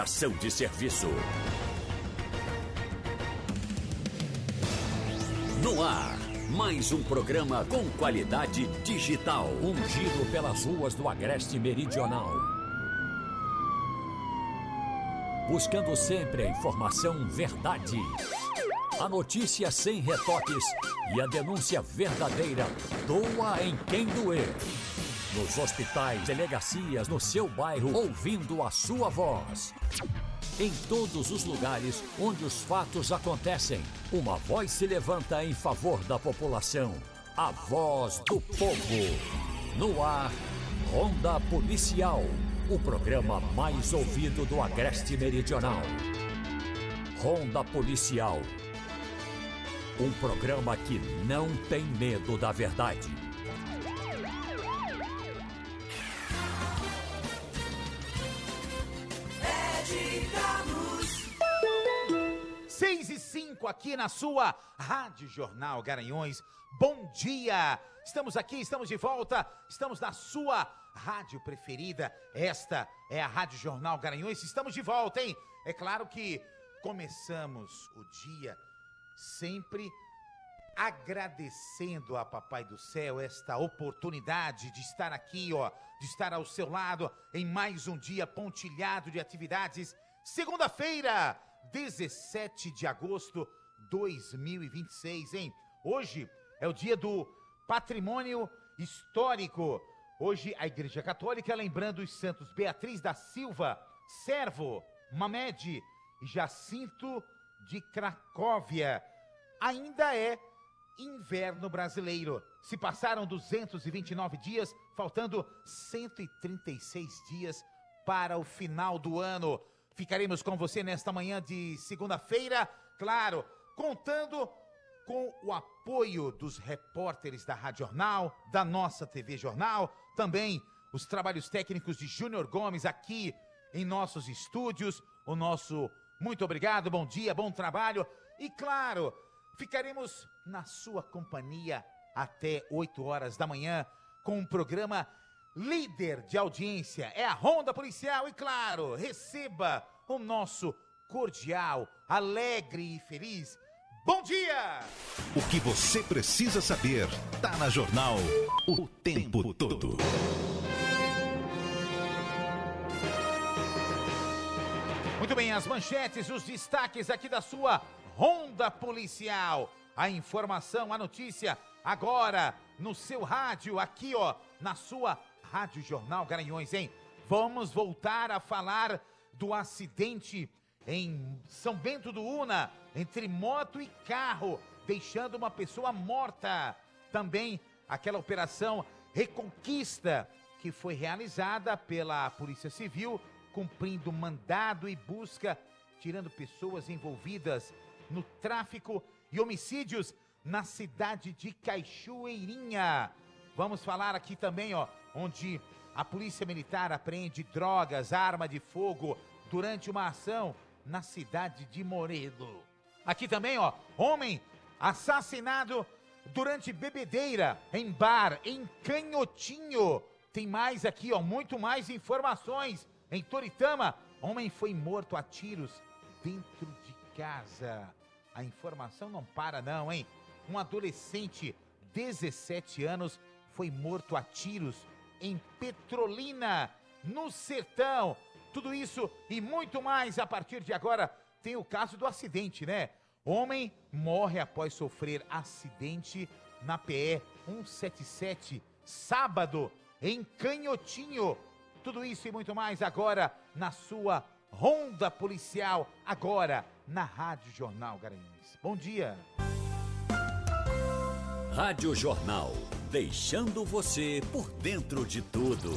prestação de serviço. No ar, mais um programa com qualidade digital. Um giro pelas ruas do Agreste Meridional. Buscando sempre a informação verdade. A notícia sem retoques e a denúncia verdadeira. Doa em quem doer. Nos hospitais, delegacias, no seu bairro, ouvindo a sua voz. Em todos os lugares onde os fatos acontecem, uma voz se levanta em favor da população. A voz do povo. No ar, Ronda Policial, o programa mais ouvido do Agreste Meridional. Ronda Policial. Um programa que não tem medo da verdade. 6h05 aqui na sua Rádio Jornal Garanhuns. Bom dia! Estamos aqui, estamos de volta, estamos na sua rádio preferida. Esta é a Rádio Jornal Garanhuns. Estamos de volta, hein? É claro que começamos o dia sempre agradecendo a Papai do Céu esta oportunidade de estar aqui, de estar ao seu lado em mais um dia pontilhado de atividades. Segunda-feira, 17 de agosto de 2026, hein? Hoje é o dia do Patrimônio Histórico. Hoje a Igreja Católica lembrando os santos Beatriz da Silva, Servo, Mamed e Jacinto de Cracóvia. Ainda é inverno brasileiro. Se passaram 229 dias, faltando 136 dias para o final do ano. Ficaremos com você nesta manhã de segunda-feira, claro, contando com o apoio dos repórteres da Rádio Jornal, da nossa TV Jornal, também os trabalhos técnicos de Júnior Gomes aqui em nossos estúdios. O nosso muito obrigado, bom dia, bom trabalho e, claro, ficaremos na sua companhia até 8 horas da manhã com um programa líder de audiência. É a Ronda Policial e, claro, receba o nosso cordial, alegre e feliz bom dia! O que você precisa saber tá na Jornal o tempo todo. Muito bem, as manchetes, os destaques aqui da sua Ronda Policial. A informação, a notícia, agora no seu rádio, aqui na sua Rádio Jornal Garanhuns, hein? Vamos voltar a falar do acidente em São Bento do Una, entre moto e carro, deixando uma pessoa morta. Também aquela operação Reconquista, que foi realizada pela Polícia Civil, cumprindo mandado e busca, tirando pessoas envolvidas no tráfico e homicídios na cidade de Cachoeirinha. Vamos falar aqui também, onde a Polícia Militar apreende drogas, arma de fogo durante uma ação na cidade de Moredo. Aqui também, homem assassinado durante bebedeira em bar em Canhotinho. Tem mais aqui, muito mais informações. Em Toritama, homem foi morto a tiros dentro de casa. A informação não para não, hein? Um adolescente, 17 anos, foi morto a tiros em Petrolina, no sertão. Tudo isso e muito mais a partir de agora. Tem o caso do acidente, né? Homem morre após sofrer acidente na PE 177, sábado, em Canhotinho. Tudo isso e muito mais agora na sua Ronda Policial, agora na Rádio Jornal Garanhuns. Bom dia. Rádio Jornal, deixando você por dentro de tudo.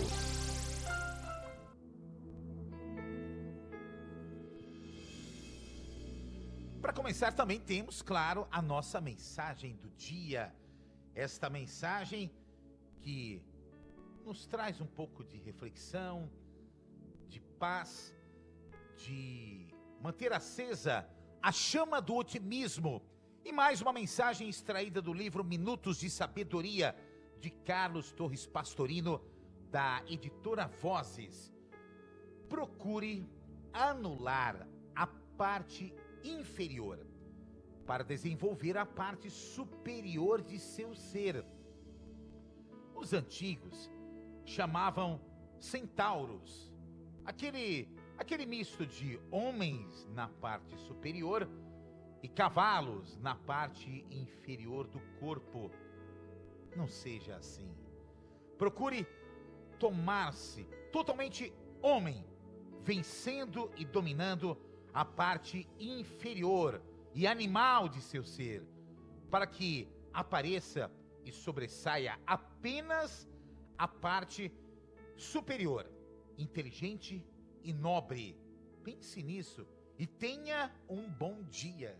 Para começar, também temos, claro, a nossa mensagem do dia. Esta mensagem que nos traz um pouco de reflexão, de paz, de manter acesa a chama do otimismo. E mais uma mensagem extraída do livro Minutos de Sabedoria, de Carlos Torres Pastorino, da editora Vozes. Procure anular a parte inferior para desenvolver a parte superior de seu ser. Os antigos chamavam centauros, aquele misto de homens na parte superior e cavalos na parte inferior do corpo. Não seja assim. Procure tomar-se totalmente homem, vencendo e dominando a parte inferior e animal de seu ser, para que apareça e sobressaia apenas a parte superior, inteligente e nobre. Pense nisso e tenha um bom dia.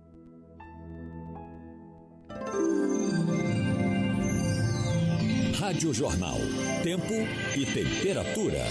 Rádio Jornal, tempo e temperatura.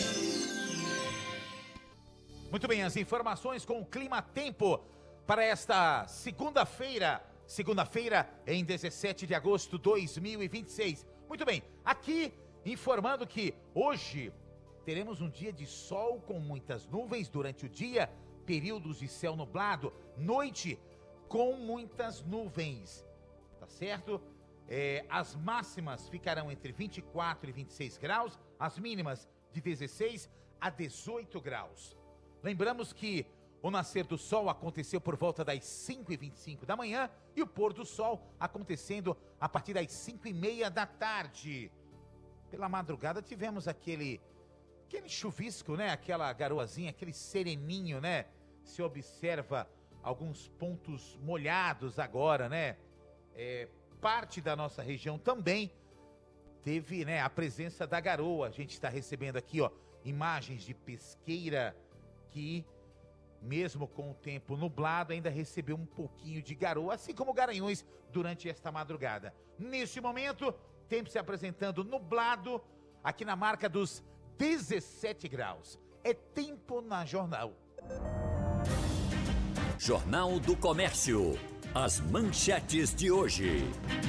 Muito bem, as informações com o clima-tempo para esta segunda-feira em 17 de agosto de 2026. Muito bem, aqui informando que hoje teremos um dia de sol com muitas nuvens durante o dia, períodos de céu nublado, noite com muitas nuvens, tá certo? As máximas ficarão entre 24 e 26 graus, as mínimas de 16 a 18 graus. Lembramos que o nascer do sol aconteceu por volta das 5h25 da manhã e o pôr do sol acontecendo a partir das 5h30 da tarde. Pela madrugada tivemos aquele chuvisco, né? Aquela garoazinha, aquele sereninho, né? Se observa alguns pontos molhados agora, né? Parte da nossa região também teve, né, a presença da garoa. A gente está recebendo aqui, ó, imagens de Pesqueira que, mesmo com o tempo nublado, ainda recebeu um pouquinho de garoa, assim como Garanhuns durante esta madrugada. Neste momento, tempo se apresentando nublado, aqui na marca dos 17 graus. É tempo na Jornal. Jornal do Comércio. As manchetes de hoje.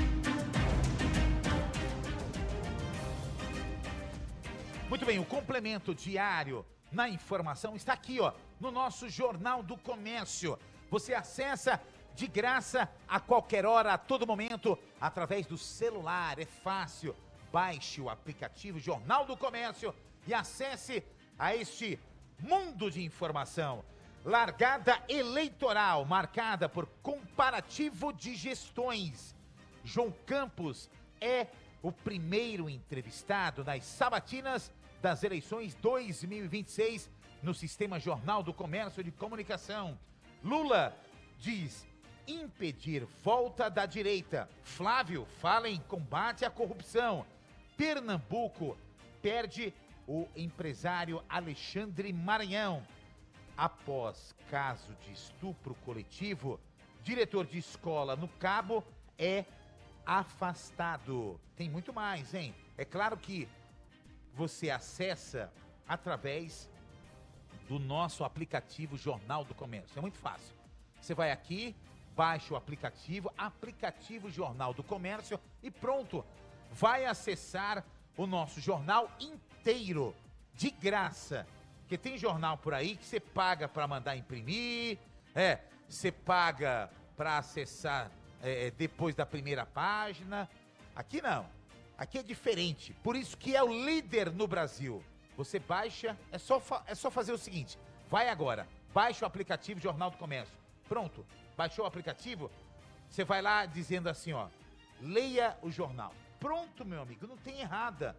Muito bem, o complemento diário na informação está aqui, ó, no nosso Jornal do Comércio. Você acessa de graça a qualquer hora, a todo momento, através do celular. É fácil. Baixe o aplicativo Jornal do Comércio e acesse a este mundo de informação. Largada eleitoral marcada por comparativo de gestões. João Campos é o primeiro entrevistado nas sabatinas das eleições 2026 no Sistema Jornal do Comércio de Comunicação. Lula diz impedir volta da direita. Flávio fala em combate à corrupção. Pernambuco perde o empresário Alexandre Maranhão. Após caso de estupro coletivo, diretor de escola no Cabo é afastado. Tem muito mais, hein? É claro que você acessa através do nosso aplicativo Jornal do Comércio. É muito fácil. Você vai aqui, baixa o aplicativo Jornal do Comércio e pronto. Vai acessar o nosso jornal inteiro, de graça. Porque tem jornal por aí que você paga para mandar imprimir, você paga para acessar depois da primeira página. Aqui não, aqui é diferente, por isso que é o líder no Brasil. Você baixa, é só fazer o seguinte, vai agora, baixa o aplicativo Jornal do Comércio. Pronto, baixou o aplicativo, você vai lá dizendo assim, ó, leia o jornal. Pronto, meu amigo, não tem errada,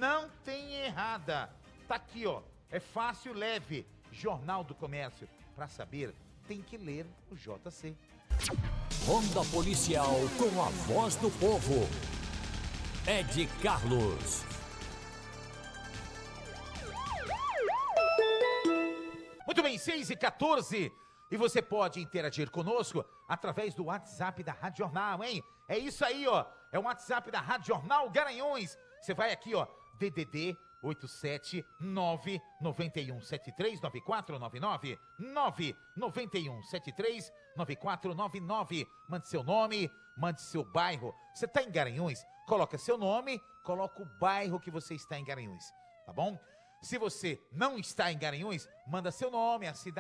tá aqui, ó. É fácil, leve. Jornal do Comércio. Para saber, tem que ler o JC. Ronda Policial com a voz do povo. Ed Carlos. Muito bem, 6h14. E você pode interagir conosco através do WhatsApp da Rádio Jornal, hein? É isso aí, ó. É o WhatsApp da Rádio Jornal Garanhuns. Você vai aqui, ó. DDD 87991739499 991739499. Mande seu nome, mande seu bairro. Você está em Garanhuns? Coloca seu nome, coloca o bairro que você está em Garanhuns, tá bom? Se você não está em Garanhuns, manda seu nome, a cidade.